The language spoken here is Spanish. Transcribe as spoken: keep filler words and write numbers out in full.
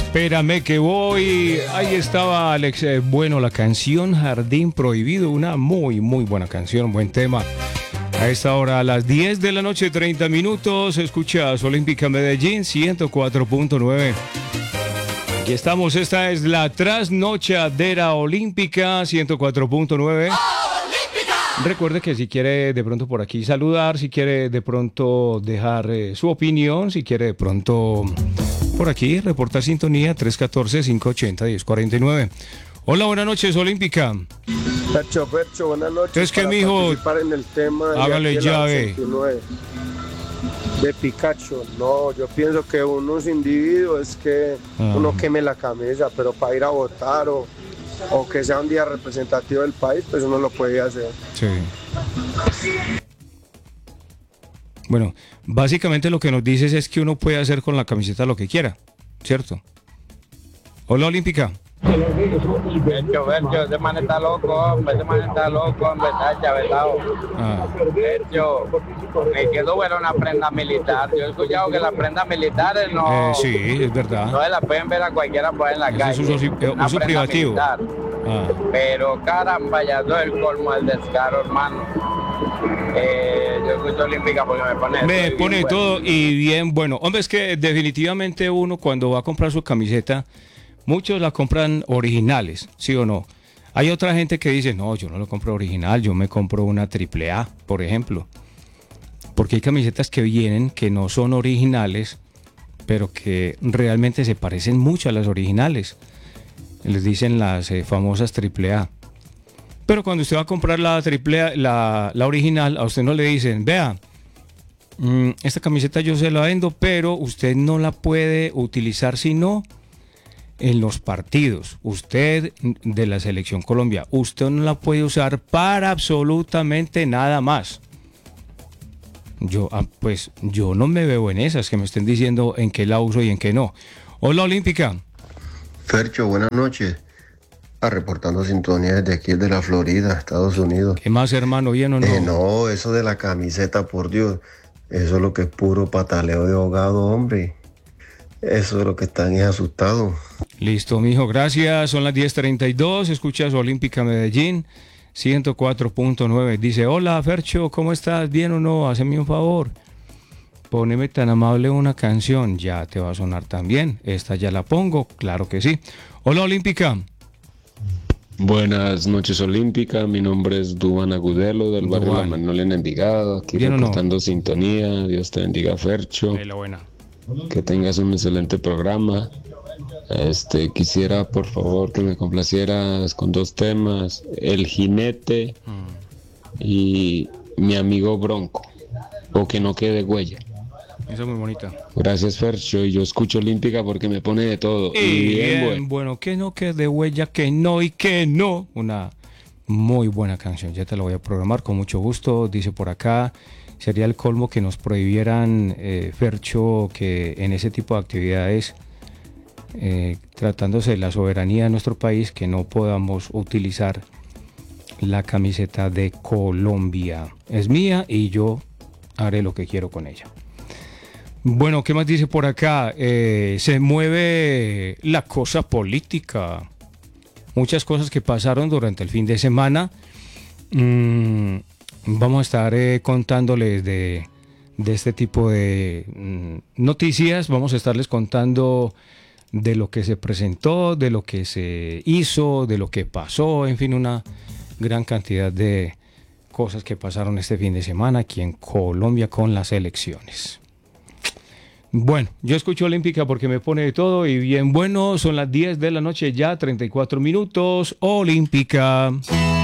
Espérame que voy. Ahí estaba Alex. Eh, bueno, la canción Jardín Prohibido, una muy, muy buena canción, buen tema. A esta hora, a las diez de la noche, treinta minutos, escuchas Olímpica Medellín ciento cuatro punto nueve. Aquí estamos, esta es la trasnochadera Olímpica ciento cuatro punto nueve. Recuerde que si quiere de pronto por aquí saludar, si quiere de pronto dejar eh, su opinión, si quiere de pronto por aquí reportar sintonía tres uno cuatro, cinco ocho cero, uno cero cuatro nueve. Hola, buenas noches, Olímpica. Percho, Percho, buenas noches. Es que, mijo, en el tema de hágale llave. De Pikachu. No, yo pienso que unos individuos es que ah. uno queme la camisa, pero para ir a votar o, o que sea un día representativo del país, pues uno lo puede hacer. Sí. Bueno, básicamente lo que nos dices es que uno puede hacer con la camiseta lo que quiera, ¿cierto? Hola, Olímpica. Vercho, Vercho, ese man está loco, hombre, ese man está loco, hombre, está chavetado. Ah. Vercho, me quedó buena una prenda militar. Yo he escuchado que las prendas militares no... Eh, sí, es verdad. No se las pueden ver a cualquiera por en la Eso calle. Es uso, eh, uso privativo. Ah. Pero caramba, ya todo el colmo del descaro, hermano. Eh, yo escucho Olímpica porque me pone... Me pone bien, todo bueno. Y bien bueno. Hombre, es que definitivamente uno cuando va a comprar su camiseta... Muchos la compran originales, ¿sí o no? Hay otra gente que dice, no, yo no lo compro original, yo me compro una triple A, por ejemplo. Porque hay camisetas que vienen que no son originales, pero que realmente se parecen mucho a las originales. Les dicen las eh, famosas triple A. Pero cuando usted va a comprar la triple A, la, la original, a usted no le dicen, vea, mmm, esta camiseta yo se la vendo, pero usted no la puede utilizar si no... en los partidos. Usted de la Selección Colombia, usted no la puede usar para absolutamente nada más. Yo, ah, pues, yo no me veo en esas que me estén diciendo en qué la uso y en qué no. Hola, Olímpica. Fercho, buenas noches. Ah, reportando sintonía desde aquí, de la Florida, Estados Unidos. ¿Qué más, hermano? ¿Bien o no? Eh, no, eso de la camiseta, por Dios. Eso es lo que es puro pataleo de ahogado, hombre. Eso es lo que están es asustados. Listo, mijo, gracias. Son las diez treinta y dos. Escuchas Olímpica Medellín ciento cuatro punto nueve. Dice, hola, Fercho, ¿cómo estás? ¿Bien o no? Hazme un favor. Poneme tan amable una canción. Ya te va a sonar también. Esta ya la pongo, claro que sí. Hola, Olímpica. Buenas noches, Olímpica. Mi nombre es Duván Agudelo, del barrio La Magnolia en Envigado. Aquí reportando no? sintonía. Dios te bendiga, Fercho. La buena. Que tengas un excelente programa. Este, quisiera por favor que me complacieras con dos temas: El Jinete mm. y Mi Amigo Bronco, o Que No Quede Huella. Esa es muy bonita. Gracias, Fercho, y yo escucho Olímpica porque me pone de todo. Y, y bien, bien bueno. bueno, Que No Quede Huella, que no y que no. Una muy buena canción, ya te la voy a programar con mucho gusto. Dice por acá, sería el colmo que nos prohibieran, eh, Fercho, que en ese tipo de actividades, eh, tratándose de la soberanía de nuestro país, que no podamos utilizar la camiseta de Colombia. Es mía y yo haré lo que quiero con ella. Bueno, ¿qué más dice por acá? Eh, se mueve la cosa política. Muchas cosas que pasaron durante el fin de semana. Mm, Vamos a estar eh, contándoles de, de este tipo de mm, noticias. Vamos a estarles contando de lo que se presentó, de lo que se hizo, de lo que pasó, en fin, una gran cantidad de cosas que pasaron este fin de semana aquí en Colombia con las elecciones. Bueno, yo escucho Olímpica porque me pone de todo y bien bueno. Son las diez de la noche ya, treinta y cuatro minutos. Olímpica.